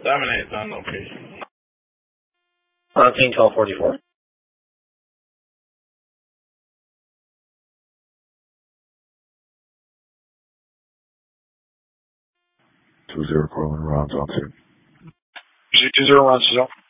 Dominate on location. Team 1244. 20 Corlin, rounds on 2. 20 rounds 0.